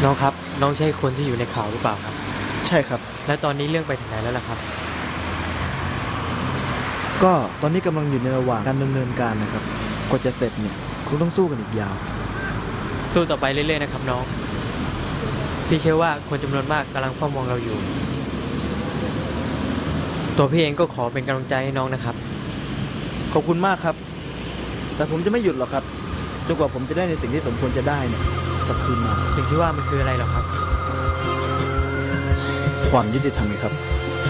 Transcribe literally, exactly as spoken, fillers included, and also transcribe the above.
น้องครับน้องใช่คนที่อยู่ในข่าวหรือเปล่าครับใช่ครับและตอนนี้เรื่องไปถึงไหนแล้วล่ะครับก็ตอนนี้กำลังอยู่ในระหว่างการดำเนินการนะครับกว่าจะเสร็จเนี่ยคงต้องสู้กันอีกยาวสู้ต่อไปเรื่อยๆนะครับน้องพี่เชื่อว่าคนจำนวนมากกำลังเฝ้ามองเราอยู่ตัวพี่เองก็ขอเป็นกำลังใจให้น้องนะครับขอบคุณมากครับแต่ผมจะไม่หยุดหรอกครับจนกว่าผมจะได้ในสิ่งที่สมควรจะได้เนี่ยกลับคืนมาสิ่งที่ว่ามันคืออะไรเหรอครับความยุติธรรมครับ